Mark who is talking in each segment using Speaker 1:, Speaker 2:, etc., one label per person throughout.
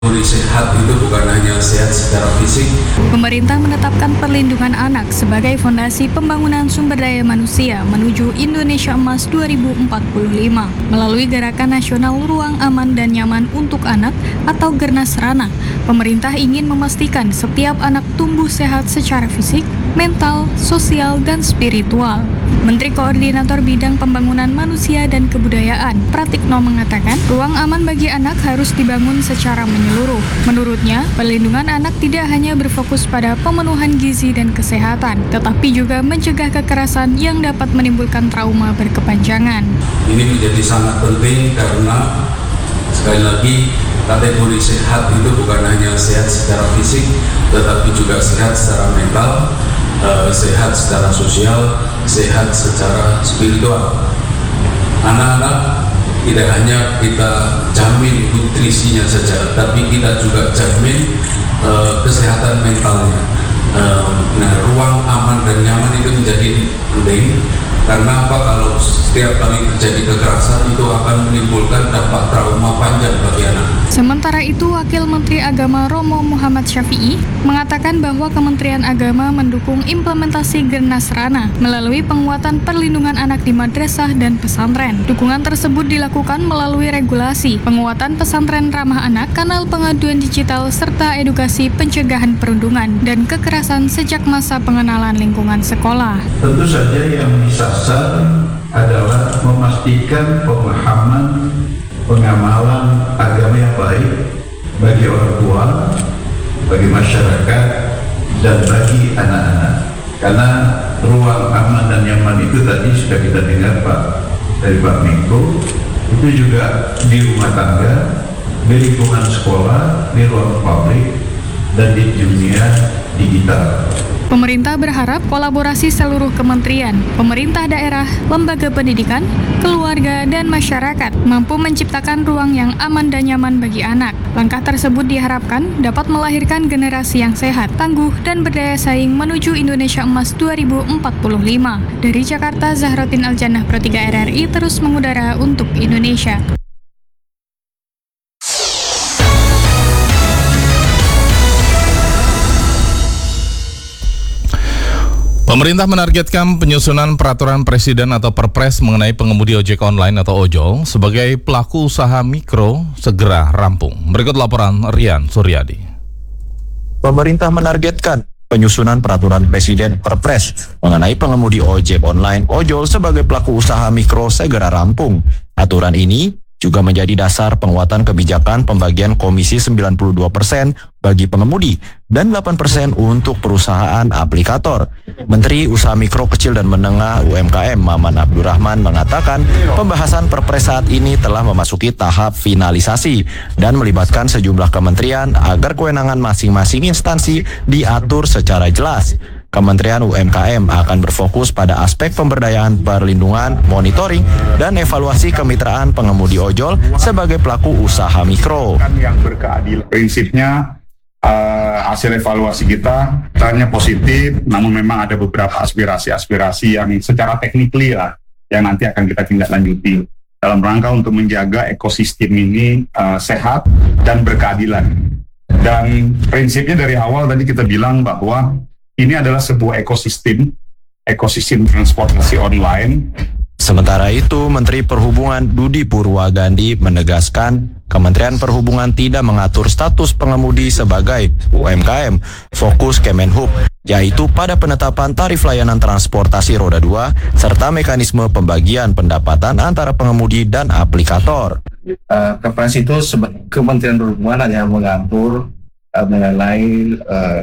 Speaker 1: Sehat itu bukan hanya sehat secara fisik.
Speaker 2: Pemerintah menetapkan perlindungan anak sebagai fondasi pembangunan sumber daya manusia menuju Indonesia Emas 2045 melalui Gerakan Nasional Ruang Aman dan Nyaman untuk Anak atau Gernasrana. Pemerintah ingin memastikan setiap anak tumbuh sehat secara fisik, mental, sosial, dan spiritual. Menteri Koordinator Bidang Pembangunan Manusia dan Kebudayaan, Pratikno mengatakan, ruang aman bagi anak harus dibangun secara menyeluruh. Menurutnya, perlindungan anak tidak hanya berfokus pada pemenuhan gizi dan kesehatan, tetapi juga mencegah kekerasan yang dapat menimbulkan trauma berkepanjangan.
Speaker 1: Ini menjadi sangat penting karena, sekali lagi, kategori sehat itu bukan hanya sehat secara fisik, tetapi juga sehat secara mental, sehat secara sosial, sehat secara spiritual. Anak-anak tidak hanya kita jamin nutrisinya saja, tapi kita juga jamin kesehatan mentalnya. Nah, ruang aman dan nyaman itu menjadi penting. Karena apa? Kalau setiap kali terjadi kekerasan itu akan menimbulkan dampak trauma panjang bagi anak.
Speaker 2: Sementara itu, Wakil Menteri Agama Romo Muhammad Syafi'i mengatakan bahwa Kementerian Agama mendukung implementasi Gernasrana melalui penguatan perlindungan anak di madrasah dan pesantren. Dukungan tersebut dilakukan melalui regulasi, penguatan pesantren ramah anak, kanal pengaduan digital, serta edukasi pencegahan perundungan dan kekerasan sejak masa pengenalan lingkungan sekolah.
Speaker 3: Tentu saja yang disasar adalah memastikan pemahaman pengamalan agama yang baik bagi orang tua, bagi masyarakat, dan bagi anak-anak. Karena ruang aman dan nyaman itu tadi sudah kita dengar dari Pak Menko, itu juga di rumah tangga, di lingkungan sekolah, di ruang publik, dan di dunia digital.
Speaker 2: Pemerintah berharap kolaborasi seluruh kementerian, pemerintah daerah, lembaga pendidikan, keluarga, dan masyarakat mampu menciptakan ruang yang aman dan nyaman bagi anak. Langkah tersebut diharapkan dapat melahirkan generasi yang sehat, tangguh, dan berdaya saing menuju Indonesia Emas 2045. Dari Jakarta, Zahrotin Aljannah, Pro 3 RRI terus mengudara untuk Indonesia.
Speaker 4: Pemerintah menargetkan penyusunan peraturan presiden atau perpres mengenai pengemudi ojek online atau ojol sebagai pelaku usaha mikro segera rampung. Berikut laporan Rian Suryadi.
Speaker 5: Pemerintah menargetkan penyusunan peraturan presiden perpres mengenai pengemudi ojek online ojol sebagai pelaku usaha mikro segera rampung. Aturan ini juga menjadi dasar penguatan kebijakan pembagian komisi 92% bagi pengemudi dan 8% untuk perusahaan aplikator. Menteri Usaha Mikro Kecil dan Menengah UMKM Maman Abdurrahman mengatakan pembahasan perpres saat ini telah memasuki tahap finalisasi dan melibatkan sejumlah kementerian agar kewenangan masing-masing instansi diatur secara jelas. Kementerian UMKM akan berfokus pada aspek pemberdayaan perlindungan, monitoring, dan evaluasi kemitraan pengemudi ojol sebagai pelaku usaha mikro.
Speaker 6: Yang berkeadilan. Prinsipnya hasil evaluasi kita ternyata positif, namun memang ada beberapa aspirasi-aspirasi yang secara teknikly lah yang nanti akan kita tindak lanjuti dalam rangka untuk menjaga ekosistem ini sehat dan berkeadilan. Dan prinsipnya dari awal tadi kita bilang bahwa ini adalah sebuah ekosistem transportasi online.
Speaker 5: Sementara itu, Menteri Perhubungan Budi Purwagandi menegaskan Kementerian Perhubungan tidak mengatur status pengemudi sebagai UMKM. Fokus Kemenhub yaitu pada penetapan tarif layanan transportasi roda 2 serta mekanisme pembagian pendapatan antara pengemudi dan aplikator.
Speaker 7: Kepres itu Kementerian Perhubungan hanya mengatur mengenai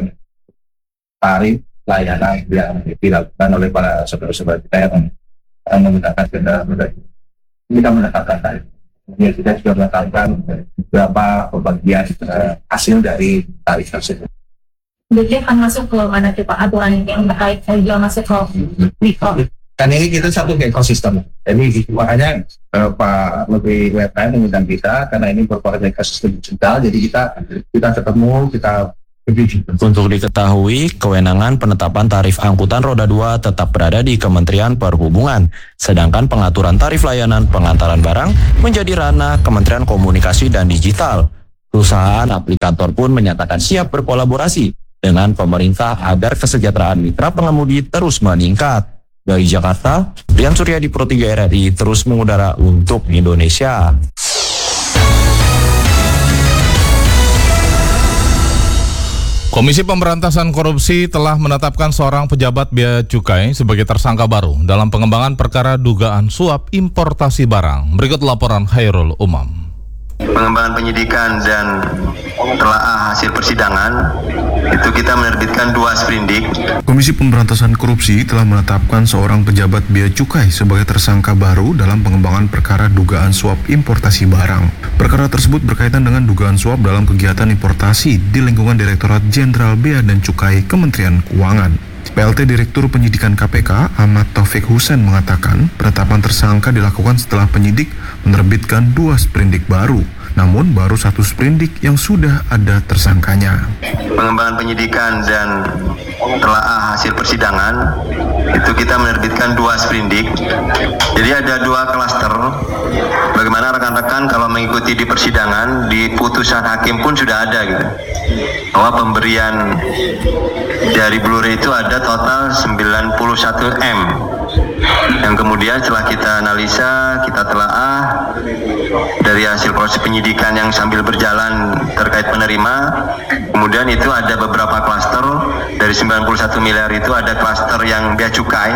Speaker 7: tarif layanan yang dilakukan oleh para saudara-saudara kita yang menggunakan kendaraan roda. Kita menetapkan tarif. Ya, kita juga menetapkan berapa pembagian hasil dari tarif tersebut.
Speaker 8: Jadi akan masuk ke mana sih Pak aturan yang terkait juga masuk ke mikro?
Speaker 7: Kan ini kita satu ekosistem. Jadi makanya Pak Menteri UMKM mengundang kita karena ini merupakan ekosistem digital. Jadi kita ketemu, kita.
Speaker 5: Untuk diketahui, kewenangan penetapan tarif angkutan roda 2 tetap berada di Kementerian Perhubungan, sedangkan pengaturan tarif layanan pengantaran barang menjadi ranah Kementerian Komunikasi dan Digital. Perusahaan aplikator pun menyatakan siap berkolaborasi dengan pemerintah agar kesejahteraan mitra pengemudi terus meningkat. Dari Jakarta, Rian Suryadi, Pro 3 RRI terus mengudara untuk Indonesia.
Speaker 4: Komisi Pemberantasan Korupsi telah menetapkan seorang pejabat bea cukai sebagai tersangka baru dalam pengembangan perkara dugaan suap importasi barang. Berikut laporan Khairul Umam.
Speaker 9: Pengembangan penyidikan dan telaah hasil persidangan itu kita menerbitkan 2 sprindik.
Speaker 10: Komisi Pemberantasan Korupsi telah menetapkan seorang pejabat bea cukai sebagai tersangka baru dalam pengembangan perkara dugaan suap importasi barang. Perkara tersebut berkaitan dengan dugaan suap dalam kegiatan importasi di lingkungan Direktorat Jenderal Bea dan Cukai Kementerian Keuangan. PLT Direktur Penyidikan KPK Ahmad Taufik Husain mengatakan penetapan tersangka dilakukan setelah penyidik menerbitkan 2 sprindik baru, namun baru 1 sprindik yang sudah ada tersangkanya.
Speaker 9: Pengembangan penyidikan dan telaah hasil persidangan itu kita menerbitkan 2 sprindik. Jadi ada 2 klaster. Bagaimana rekan-rekan kalau mengikuti di persidangan, di putusan hakim pun sudah ada gitu, bahwa pemberian dari Blu-ray itu ada total 91 M. Yang kemudian setelah kita analisa, kita telaah dari hasil proses penyidikan yang sambil berjalan terkait penerima, kemudian itu ada beberapa klaster. Dari 91 miliar itu ada klaster yang bea cukai,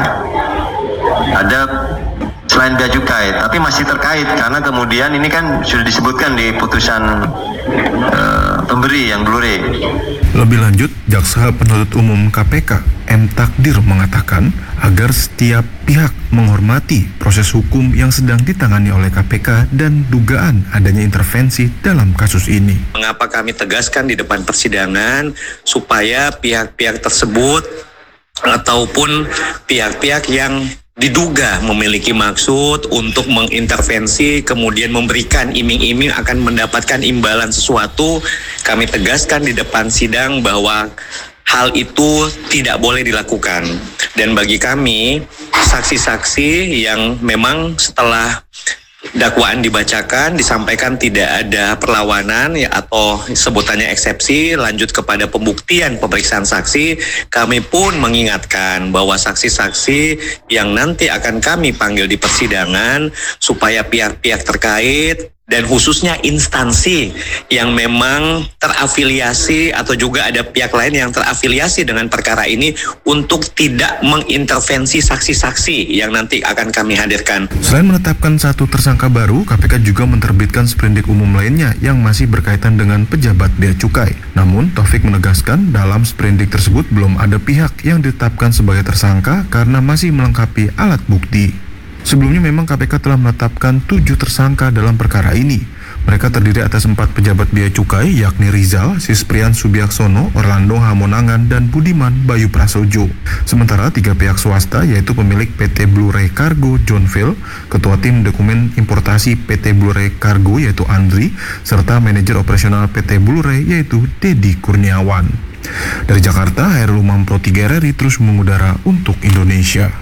Speaker 9: ada selain bea cukai, tapi masih terkait karena kemudian ini kan sudah disebutkan di putusan pemberi yang Blu-ray.
Speaker 10: Lebih lanjut, Jaksa Penuntut Umum KPK M. Takdir mengatakan agar setiap pihak menghormati proses hukum yang sedang ditangani oleh KPK dan dugaan adanya intervensi dalam kasus ini.
Speaker 11: Mengapa kami tegaskan di depan persidangan supaya pihak-pihak tersebut ataupun pihak-pihak yang diduga memiliki maksud untuk mengintervensi kemudian memberikan iming-iming akan mendapatkan imbalan sesuatu, kami tegaskan di depan sidang bahwa hal itu tidak boleh dilakukan. Dan bagi kami, saksi-saksi yang memang setelah dakwaan dibacakan, disampaikan tidak ada perlawanan ya, atau sebutannya eksepsi, lanjut kepada pembuktian pemeriksaan saksi, kami pun mengingatkan bahwa saksi-saksi yang nanti akan kami panggil di persidangan supaya pihak-pihak terkait dan khususnya instansi yang memang terafiliasi atau juga ada pihak lain yang terafiliasi dengan perkara ini untuk tidak mengintervensi saksi-saksi yang nanti akan kami hadirkan.
Speaker 10: Selain menetapkan 1 tersangka baru, KPK juga menerbitkan sprindik umum lainnya yang masih berkaitan dengan pejabat bea cukai. Namun, Taufik menegaskan dalam sprindik tersebut belum ada pihak yang ditetapkan sebagai tersangka karena masih melengkapi alat bukti. Sebelumnya memang KPK telah menetapkan 7 tersangka dalam perkara ini. Mereka terdiri atas 4 pejabat bea cukai yakni Rizal, Sisprian Subiaksono, Orlando Hamonangan, dan Budiman Bayu Prasojo. Sementara 3 pihak swasta yaitu pemilik PT Blu-ray Cargo John Phil, Ketua Tim Dokumen Importasi PT Blu-ray Cargo yaitu Andri, serta manajer operasional PT Blu-ray yaitu Dedi Kurniawan. Dari Jakarta, Khairul Umam, Pro 3 RRI terus mengudara untuk Indonesia.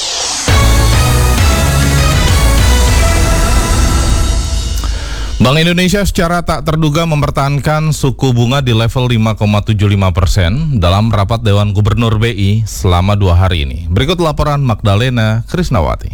Speaker 4: Bank Indonesia secara tak terduga mempertahankan suku bunga di level 5,75% dalam rapat Dewan Gubernur BI selama 2 hari ini. Berikut laporan Magdalena Krisnawati.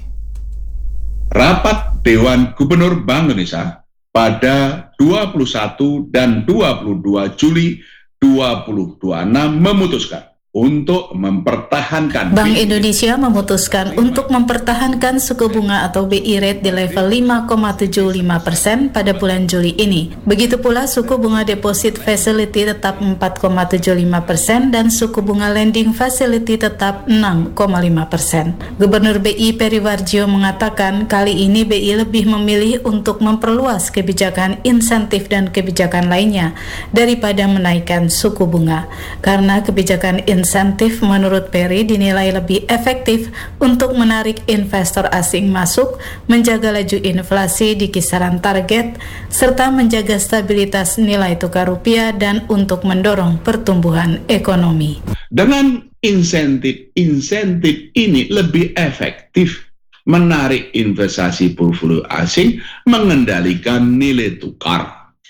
Speaker 12: Rapat Dewan Gubernur Bank Indonesia pada 21 dan 22 Juli 2026 memutuskan untuk mempertahankan.
Speaker 13: Bank Indonesia memutuskan untuk mempertahankan suku bunga atau BI rate di level 5,75% pada bulan Juli ini. Begitu pula suku bunga deposit facility tetap 4,75% dan suku bunga lending facility tetap 6,5%. Gubernur BI Peri Warjio mengatakan kali ini BI lebih memilih untuk memperluas kebijakan insentif dan kebijakan lainnya daripada menaikkan suku bunga. Karena kebijakan insentif menurut Peri dinilai lebih efektif untuk menarik investor asing masuk, menjaga laju inflasi di kisaran target, serta menjaga stabilitas nilai tukar rupiah dan untuk mendorong pertumbuhan ekonomi.
Speaker 12: Dengan insentif ini lebih efektif menarik investasi portfolio asing, mengendalikan nilai tukar.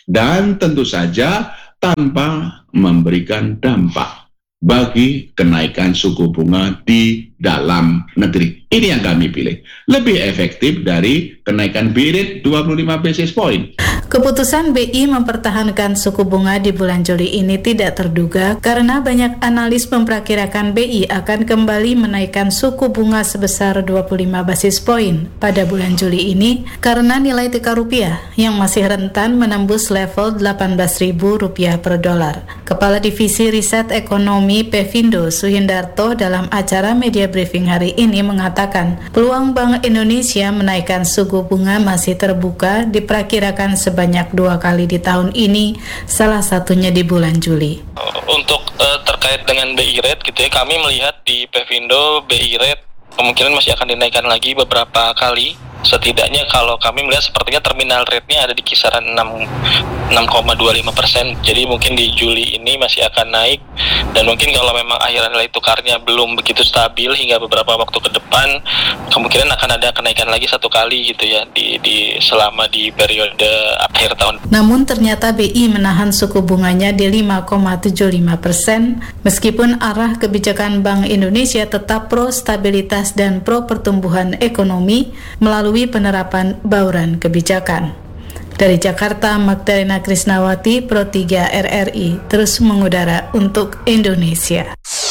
Speaker 12: dan tentu saja tanpa memberikan dampak bagi kenaikan suku bunga di dalam negeri. Ini yang kami pilih. Lebih efektif dari kenaikan BI rate 25 basis point.
Speaker 13: Keputusan BI mempertahankan suku bunga di bulan Juli ini tidak terduga karena banyak analis memperkirakan BI akan kembali menaikkan suku bunga sebesar 25 basis poin pada bulan Juli ini karena nilai tukar rupiah yang masih rentan menembus level Rp18.000 per dolar. Kepala Divisi Riset Ekonomi Pevindo Suhindarto dalam acara media briefing hari ini mengatakan peluang Bank Indonesia menaikkan suku bunga masih terbuka diperkirakan sebanyak 2 kali di tahun ini, salah satunya di bulan Juli.
Speaker 14: Untuk terkait dengan BI rate gitu ya, kami melihat di Pevindo BI rate kemungkinan masih akan dinaikkan lagi beberapa kali. Setidaknya kalau kami melihat sepertinya terminal rate-nya ada di kisaran 6,25%. Jadi mungkin di Juli ini masih akan naik, dan mungkin kalau memang akhiran nilai tukarnya belum begitu stabil hingga beberapa waktu ke depan, kemungkinan akan ada kenaikan lagi 1 kali gitu ya selama di periode akhir tahun.
Speaker 13: Namun ternyata BI menahan suku bunganya di 5,75% meskipun arah kebijakan Bank Indonesia tetap pro stabilitas dan pro pertumbuhan ekonomi melalui penerapan bauran kebijakan. Dari Jakarta, Magdalena Krisnawati, Pro 3 RRI, terus mengudara untuk Indonesia.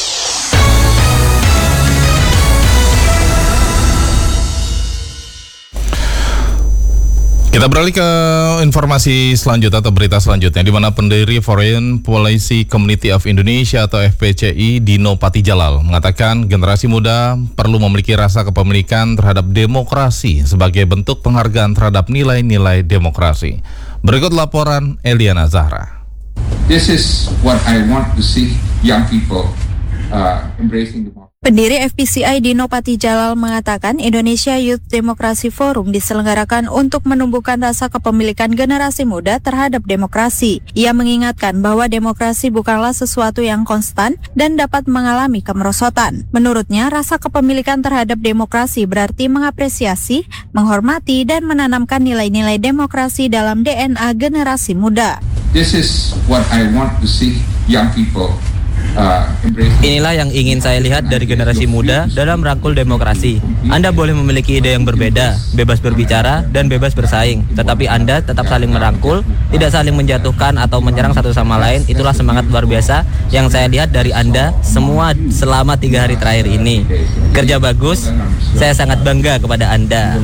Speaker 4: Kita beralih ke informasi selanjutnya atau berita selanjutnya, di mana pendiri Foreign Policy Community of Indonesia atau FPCI Dino Patijalal mengatakan generasi muda perlu memiliki rasa kepemilikan terhadap demokrasi sebagai bentuk penghargaan terhadap nilai-nilai demokrasi. Berikut laporan Eliana Zahra.
Speaker 15: This is what I want to see young people embracing democracy.
Speaker 16: Pendiri FPCI Dino Patijalal mengatakan Indonesia Youth Democracy Forum diselenggarakan untuk menumbuhkan rasa kepemilikan generasi muda terhadap demokrasi. Ia mengingatkan bahwa demokrasi bukanlah sesuatu yang konstan dan dapat mengalami kemerosotan. Menurutnya, rasa kepemilikan terhadap demokrasi berarti mengapresiasi, menghormati, dan menanamkan nilai-nilai demokrasi dalam DNA generasi muda.
Speaker 15: This is what I want to see young people.
Speaker 17: Inilah yang ingin saya lihat dari generasi muda dalam merangkul demokrasi. Anda boleh memiliki ide yang berbeda, bebas berbicara, dan bebas bersaing. Tetapi Anda tetap saling merangkul, tidak saling menjatuhkan atau menyerang satu sama lain. Itulah semangat luar biasa yang saya lihat dari Anda semua selama 3 hari terakhir ini. Kerja bagus, saya sangat bangga kepada Anda.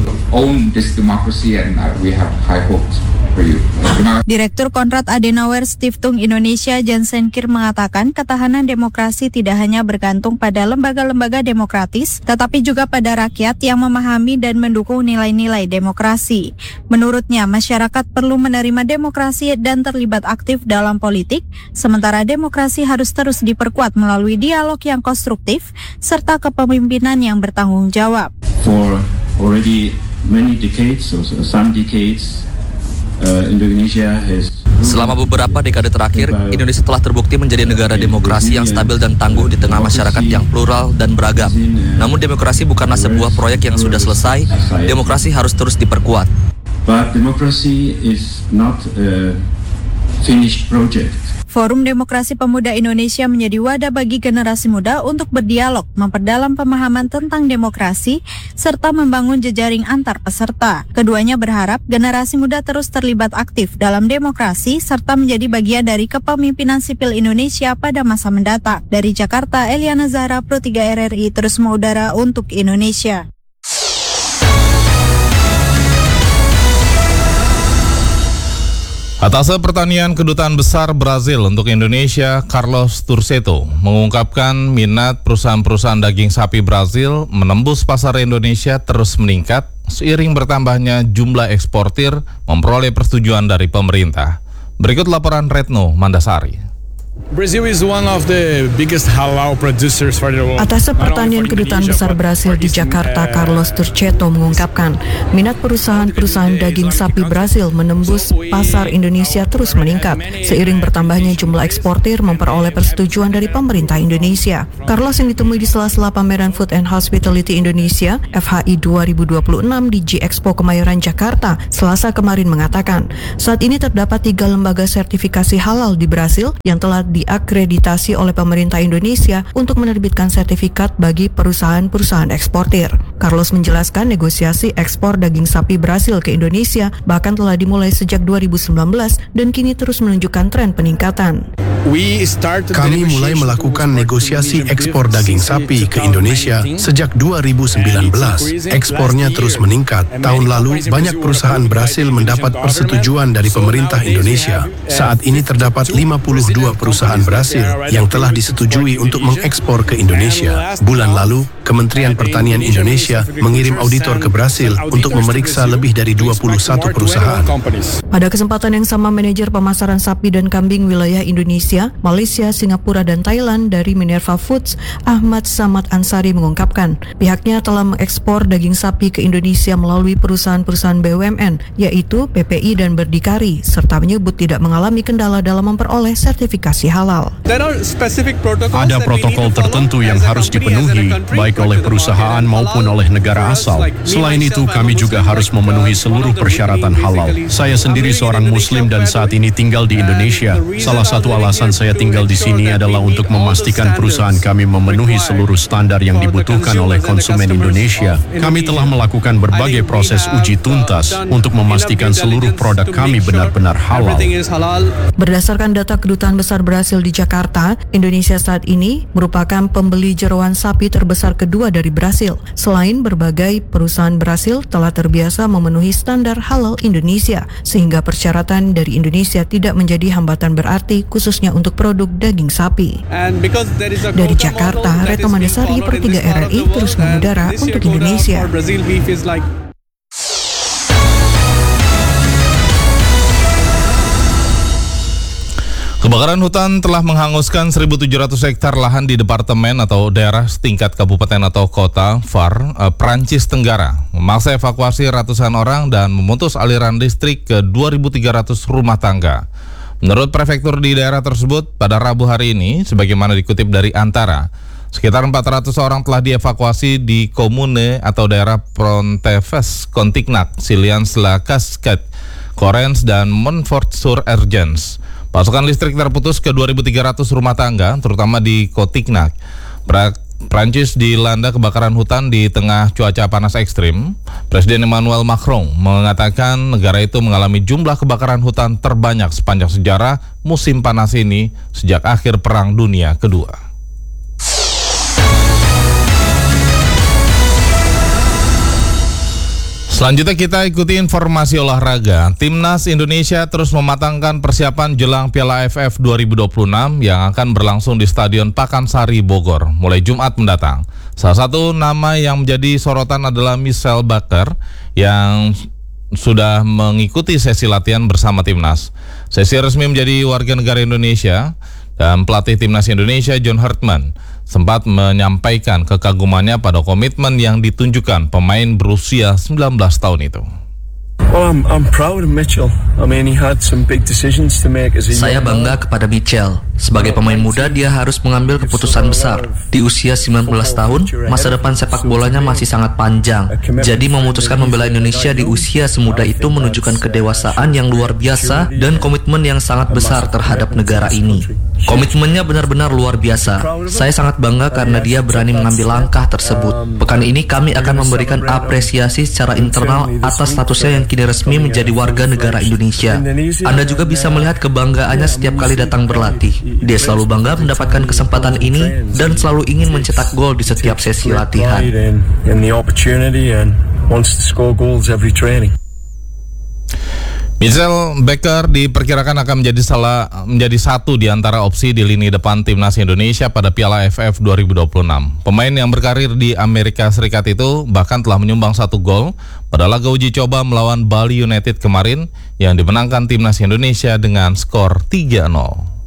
Speaker 16: Direktur Konrad Adenauer Stiftung Indonesia Jan Senkir mengatakan ketahanan demokrasi tidak hanya bergantung pada lembaga-lembaga demokratis, tetapi juga pada rakyat yang memahami dan mendukung nilai-nilai demokrasi. Menurutnya, masyarakat perlu menerima demokrasi dan terlibat aktif dalam politik, sementara demokrasi harus terus diperkuat melalui dialog yang konstruktif serta kepemimpinan yang bertanggung jawab.
Speaker 18: For already many decades, or some decades, Indonesia has...
Speaker 17: Selama beberapa dekade terakhir, Indonesia telah terbukti menjadi negara demokrasi yang stabil dan tangguh di tengah masyarakat yang plural dan beragam. Namun demokrasi bukanlah sebuah proyek yang sudah selesai, demokrasi harus terus diperkuat.
Speaker 18: But democracy is not a finished project.
Speaker 16: Forum Demokrasi Pemuda Indonesia menjadi wadah bagi generasi muda untuk berdialog, memperdalam pemahaman tentang demokrasi, serta membangun jejaring antar peserta. Keduanya berharap generasi muda terus terlibat aktif dalam demokrasi, serta menjadi bagian dari kepemimpinan sipil Indonesia pada masa mendatang. Dari Jakarta, Eliana Zahra, Pro 3 RRI, terus mengudara untuk Indonesia.
Speaker 4: Atas Pertanian Kedutaan Besar Brazil untuk Indonesia, Carlos Turceto, mengungkapkan minat perusahaan-perusahaan daging sapi Brazil menembus pasar Indonesia terus meningkat seiring bertambahnya jumlah eksportir memperoleh persetujuan dari pemerintah. Berikut laporan Retno Mandasari.
Speaker 19: Brazil is one of the biggest halal producers for the world.
Speaker 20: Atas pertanian Kedutaan Besar Brasil di Jakarta, Carlos Turceto mengungkapkan, minat perusahaan-perusahaan daging sapi Brasil menembus pasar Indonesia terus meningkat seiring bertambahnya jumlah eksportir memperoleh persetujuan dari pemerintah Indonesia. Carlos yang ditemui di sela-sela pameran Food and Hospitality Indonesia FHI 2026 di G-Expo Kemayoran Jakarta Selasa kemarin mengatakan, saat ini terdapat 3 lembaga sertifikasi halal di Brasil yang telah diakreditasi oleh pemerintah Indonesia untuk menerbitkan sertifikat bagi perusahaan-perusahaan eksportir. Carlos menjelaskan negosiasi ekspor daging sapi Brasil ke Indonesia bahkan telah dimulai sejak 2019 dan kini terus menunjukkan tren peningkatan.
Speaker 21: Kami mulai melakukan negosiasi ekspor daging sapi ke Indonesia sejak 2019. Ekspornya terus meningkat. Tahun lalu, banyak perusahaan Brasil mendapat persetujuan dari pemerintah Indonesia. Saat ini terdapat 52 perusahaan Brasil yang telah disetujui untuk mengekspor ke Indonesia. Bulan lalu, Kementerian Pertanian Indonesia mengirim auditor ke Brasil untuk memeriksa lebih dari 21 perusahaan.
Speaker 20: Pada kesempatan yang sama, manajer pemasaran sapi dan kambing wilayah Indonesia, Malaysia, Singapura, dan Thailand dari Minerva Foods, Ahmad Samad Ansari mengungkapkan, pihaknya telah mengekspor daging sapi ke Indonesia melalui perusahaan-perusahaan BUMN, yaitu PPI dan Berdikari, serta menyebut tidak mengalami kendala dalam memperoleh sertifikasi halal.
Speaker 21: Ada protokol tertentu yang harus dipenuhi, baik oleh perusahaan maupun oleh negara asal. Selain itu, kami juga harus memenuhi seluruh persyaratan halal. Saya sendiri seorang Muslim dan saat ini tinggal di Indonesia. Salah satu alasan saya tinggal di sini adalah untuk memastikan perusahaan kami memenuhi seluruh standar yang dibutuhkan oleh konsumen Indonesia. Kami telah melakukan berbagai proses uji tuntas untuk memastikan seluruh produk kami benar-benar halal.
Speaker 20: Berdasarkan data Kedutaan Besar Brasil di Jakarta, Indonesia saat ini merupakan pembeli jeroan sapi terbesar kedua dari Brasil. Selain berbagai perusahaan Brasil telah terbiasa memenuhi standar halal Indonesia, sehingga persyaratan dari Indonesia tidak menjadi hambatan berarti khususnya untuk produk daging sapi. Dari Jakarta, Retno Mandasari, Per 3 RRI terus mengudara untuk Indonesia.
Speaker 4: Kebakaran hutan telah menghanguskan 1.700 hektar lahan di departemen atau daerah setingkat kabupaten atau kota Var, Prancis Tenggara, memaksa evakuasi ratusan orang dan memutus aliran listrik ke 2.300 rumah tangga. Menurut prefektur di daerah tersebut, pada Rabu hari ini, sebagaimana dikutip dari Antara, sekitar 400 orang telah dievakuasi di komune atau daerah Pronteves, Contignac, Silians-la-Casquette, Correns, dan Montfort-sur-Ergens. Pasokan listrik terputus ke 2.300 rumah tangga, terutama di Contignac. Prancis dilanda kebakaran hutan di tengah cuaca panas ekstrim. Presiden Emmanuel Macron mengatakan negara itu mengalami jumlah kebakaran hutan terbanyak sepanjang sejarah musim panas ini sejak akhir Perang Dunia Kedua. Selanjutnya kita ikuti informasi olahraga. Timnas Indonesia terus mematangkan persiapan jelang Piala AFF 2026 yang akan berlangsung di Stadion Pakansari, Bogor, mulai Jumat mendatang. Salah satu nama yang menjadi sorotan adalah Michel Bakker yang sudah mengikuti sesi latihan bersama Timnas. Sesi resmi menjadi warga negara Indonesia dan pelatih Timnas Indonesia John Hartman sempat menyampaikan kekagumannya pada komitmen yang ditunjukkan pemain berusia 19 tahun itu.
Speaker 22: I'm proud of Mitchell. I mean, he had some big decisions to make as a
Speaker 23: Saya bangga kepada Mitchell. Sebagai pemain muda, dia harus mengambil keputusan besar. Di usia 19 tahun, masa depan sepak bolanya masih sangat panjang. Jadi memutuskan membela Indonesia di usia semuda itu menunjukkan kedewasaan yang luar biasa dan komitmen yang sangat besar terhadap negara ini. Komitmennya benar-benar luar biasa. Saya sangat bangga karena dia berani mengambil langkah tersebut. Pekan ini kami akan memberikan apresiasi secara internal atas statusnya yang kini resmi menjadi warga negara Indonesia. Anda juga bisa melihat kebanggaannya setiap kali datang berlatih. Dia selalu bangga mendapatkan kesempatan ini dan selalu ingin mencetak gol di setiap sesi latihan.
Speaker 4: Michel Bakker diperkirakan akan menjadi satu di antara opsi di lini depan Timnas Indonesia pada Piala AFF 2026. Pemain yang berkarir di Amerika Serikat itu bahkan telah menyumbang 1 gol pada laga uji coba melawan Bali United kemarin yang dimenangkan Timnas Indonesia dengan skor 3-0.